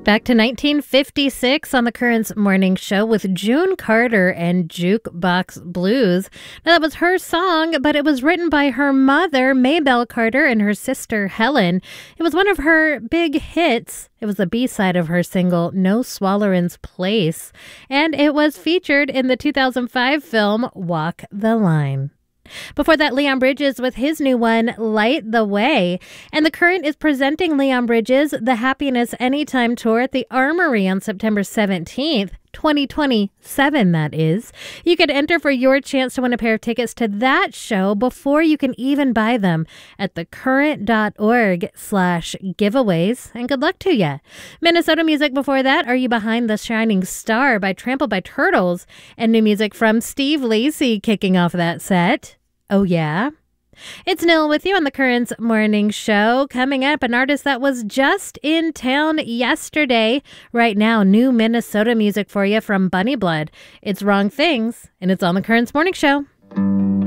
Back to 1956 on the Currents Morning Show with June Carter and Jukebox Blues. Now, that was her song, but it was written by her mother, Maybelle Carter, and her sister, Helen. It was one of her big hits. It was the B-side of her single, No Swallerin's Place, and it was featured in the 2005 film Walk the Line. Before that, Leon Bridges with his new one, Light the Way. And The Current is presenting Leon Bridges' The Happiness Anytime Tour at the Armory on September 17th. 2027, that is. You could enter for your chance to win a pair of tickets to that show before you can even buy them at thecurrent.org/giveaways. And good luck to you. Minnesota music before that, Are You Behind the Shining Star by Trampled by Turtles, and new music from Steve Lacy kicking off that set. Oh, yeah. It's Nil with you on the Currents Morning Show. Coming up, an artist that was just in town yesterday. Right now, new Minnesota music for you from Bunny Blood. It's Wrong Things, and it's on the Currents Morning Show.